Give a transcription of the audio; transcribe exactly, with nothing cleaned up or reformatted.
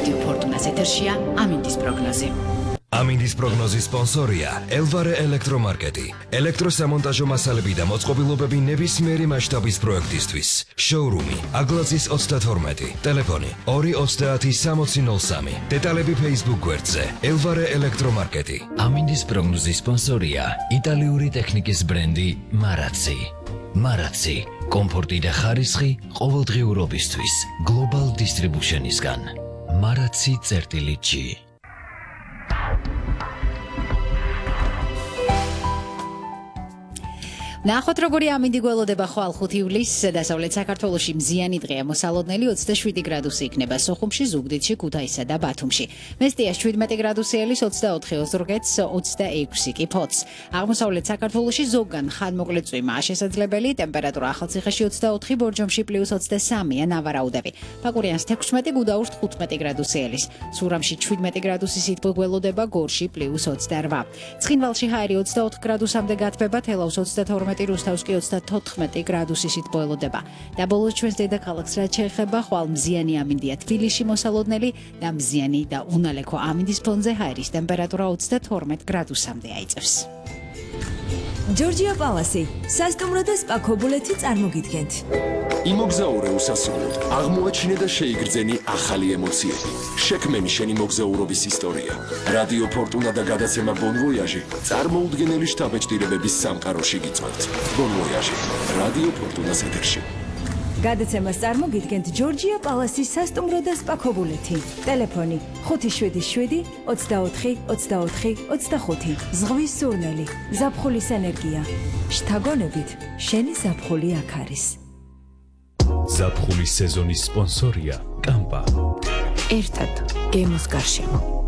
რადიო ფორტუნას ეთერშია ამინდის პროგნოზი. ამინდის პროგნოზის სპონსორია ელვარე ელექტრომარკეტი. ელექტროსამონტაჟო მასალები და მოწყობილობები ნებისმიერი მასშტაბის პროექტისთვის. შოურუმი აგლაცის ოცდათორმეტი. ტელეფონი ორი ოცდაათი სამოცი ნოლ სამი. დეტალები Facebook გვერდზე ელვარე ელექტრომარკეტი. ამინდის პროგნოზის სპონსორია იტალიური ტექნიკის ბრენდი მარაცი. მარაცი კომფორტი და ხარისხი ყოველდღიურობისთვის Global Distribution-ისგან. მარაცი წერტილი ჯი. ნახოთ როგორი ამინდი გველოდება ხვალ ხუთი ივლისს დასავლეთ საქართველოში მზიანი დღეა მოსალოდნელი ოცდაშვიდი გრადუსი იქნება სოხუმში, ზუგდიდში, ქუთაისსა და ბათუმში. მესტიას შვიდმეტი გრადუსი ელის ოცდაოთხი ოზურგეთს ოცდაექვსი კი ფოთს. აღმოსავლეთ საქართველოში ზოგან ხანმოკლე წვიმაა შესაძლებელი, ტემპერატურა ახალციხეში ოცდაოთხი, ბორჯომში პლუს ოცდასამია ნავარაუდები. ფაკურიანს თექვსმეტი, გუდაურს თხუთმეტი გრადუსი ელის. სურამში შვიდმეტი გრადუსი სითბო გველოდება, გორში პლუს ოცდარვა. ცხინვალში ჰაერი ოცდაოთხ გრადუსამდე გათბება, თელავს ოცდათორმეტი რუსთავსკი ოცდათოთხმეტი გრადუსი სითბო ელოდება. და ბოლოს ჩვენს დედაქალაქს რაც შეეხება, ხვალ მზიანი ამინდია თბილისში მოსალოდნელი და მზიანი და უნალექო ამინდის ფონზე ჰაერის ტემპერატურა ოცდათორმეტ გრადუსამდე აიწევს. ჯორჯია პალასი, სასტუმრო და სპა ქობულეთი წარმოგიდგენთ. იმოგზაურე უსასრულოდ, აღმოაჩინე და შეიგრძენი ახალი ემოციები. შექმენი შენი მოგზაურობის ისტორია. რადიო ფორტუნა და გადაცემა Bon Voyage წარმოუდგენელი შთაბეჭდილებების სამყაროში გიწვევთ. Bon Voyage, რადიო ფორტუნას ეთერში. გადაცემას წარმოგიდგენთ ჯორჯია პალასის სასტუმრო და სპა ქობულეთი. ტელეფონი ხუთი შვიდი შვიდი ოცდაოთხი ოცდაოთხი ოცდახუთი. ზღვის სურნელი, ზაფხულის ენერგია. შთაგონებით, შენი ზაფხული აქ არის. ზაფხულის სეზონის სპონსორია კამპა. ერთად გემოს გარშემო.